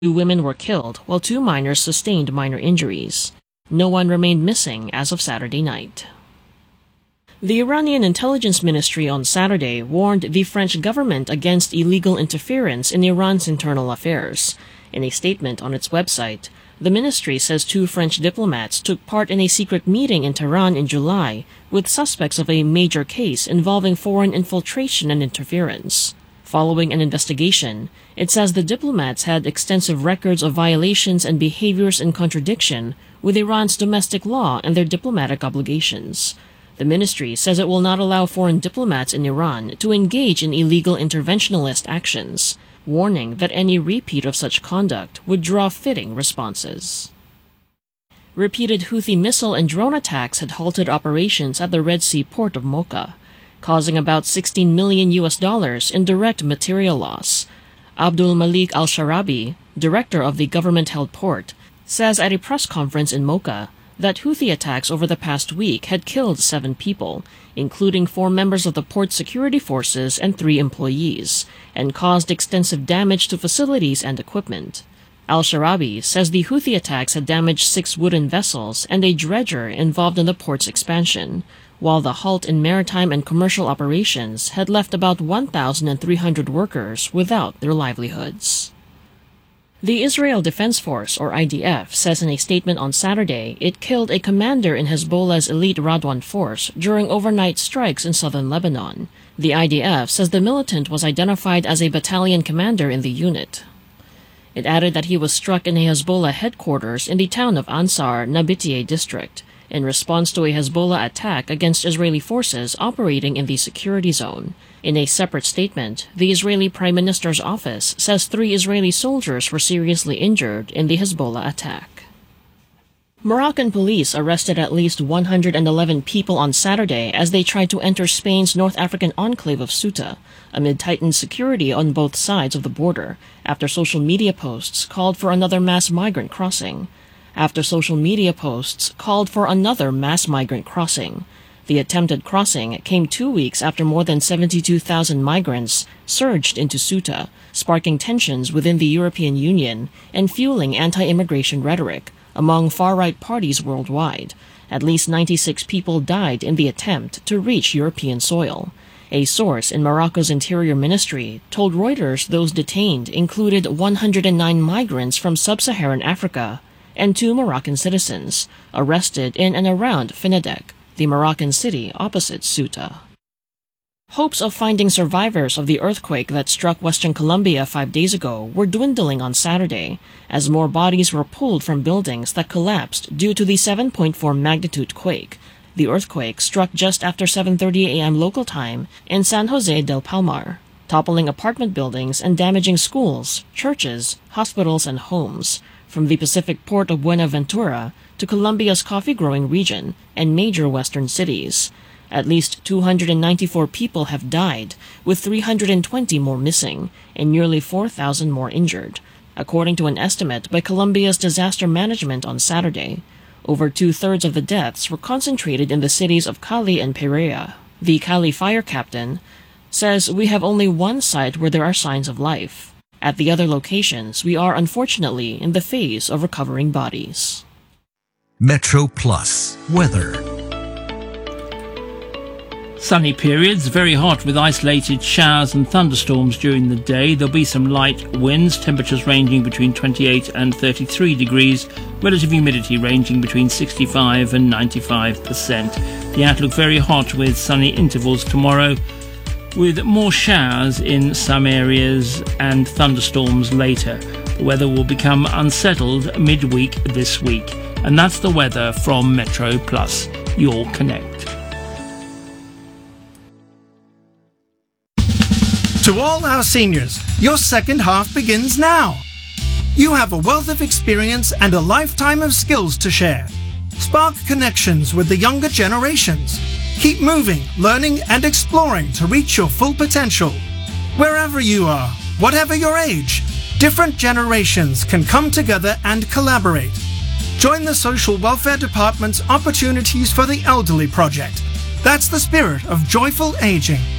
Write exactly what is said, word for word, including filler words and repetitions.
Two women were killed, while two minors sustained minor injuries. No one remained missing as of Saturday night. The Iranian Intelligence Ministry on Saturday warned the French government against illegal interference in Iran's internal affairs. In a statement on its website, the ministry says two French diplomats took part in a secret meeting in Tehran in July with suspects of a major case involving foreign infiltration and interference. Following an investigation, it says the diplomats had extensive records of violations and behaviors in contradiction with Iran's domestic law and their diplomatic obligations. The ministry says it will not allow foreign diplomats in Iran to engage in illegal interventionist actions, warning that any repeat of such conduct would draw fitting responses. Repeated Houthi missile and drone attacks had halted operations at the Red Sea port of Mocha, causing about sixteen million U S dollars in direct material loss. Abdul Malik al-Sharabi, director of the government-held port, says at a press conference in Mocha that Houthi attacks over the past week had killed seven people, including four members of the port security forces and three employees, and caused extensive damage to facilities and equipment. Al-Sharabi says the Houthi attacks had damaged six wooden vessels and a dredger involved in the port's expansion, while the halt in maritime and commercial operations had left about one thousand three hundred workers without their livelihoods. The Israel Defense Force, or I D F, says in a statement on Saturday it killed a commander in Hezbollah's elite Radwan force during overnight strikes in southern Lebanon. The I D F says the militant was identified as a battalion commander in the unit. It added that he was struck in a Hezbollah headquarters in the town of Ansar, Nabitieh district, in response to a Hezbollah attack against Israeli forces operating in the security zone. In a separate statement, the Israeli Prime Minister's office says three Israeli soldiers were seriously injured in the Hezbollah attack. Moroccan police arrested at least one hundred eleven people on Saturday as they tried to enter Spain's North African enclave of Ceuta, amid tightened security on both sides of the border, after social media posts called for another mass migrant crossing. After social media posts called for another mass migrant crossing. The attempted crossing came two weeks after more than seventy-two thousand migrants surged into Ceuta, sparking tensions within the European Union and fueling anti-immigration rhetoric among far-right parties worldwide. At least ninety-six people died in the attempt to reach European soil. A source in Morocco's Interior Ministry told Reuters those detained included one hundred nine migrants from sub-Saharan Africa and two Moroccan citizens, arrested in and around Finadec, the Moroccan city opposite Ceuta. Hopes of finding survivors of the earthquake that struck Western Colombia five days ago were dwindling on Saturday, as more bodies were pulled from buildings that collapsed due to the seven point four magnitude quake. The earthquake struck just after seven thirty a m local time in San Jose del Palmar, toppling apartment buildings and damaging schools, churches, hospitals, and homes, from the Pacific port of Buenaventura to Colombia's coffee-growing region and major western cities. At least two hundred ninety-four people have died, with three hundred twenty more missing and nearly four thousand more injured, according to an estimate by Colombia's disaster management on Saturday. Over two-thirds of the deaths were concentrated in the cities of Cali and Pereira. The Cali fire captain says, "We have only one site where there are signs of life. At the other locations, we are unfortunately in the phase of recovering bodies." Metro Plus weather. Sunny periods, very hot with isolated showers and thunderstorms during the day. There'll be some light winds, temperatures ranging between twenty-eight and thirty-three degrees, relative humidity ranging between sixty-five and ninety-five percent. The outlook very hot with sunny intervals tomorrow, with more showers in some areas and thunderstorms later. The weather will become unsettled midweek this week. And that's the weather from Metro Plus, your Connect. To all our seniors, your second half begins now. You have a wealth of experience and a lifetime of skills to share. Spark connections with the younger generations. Keep moving, learning, and exploring to reach your full potential. Wherever you are, whatever your age, different generations can come together and collaborate. Join the Social Welfare Department's Opportunities for the Elderly project. That's the spirit of joyful aging.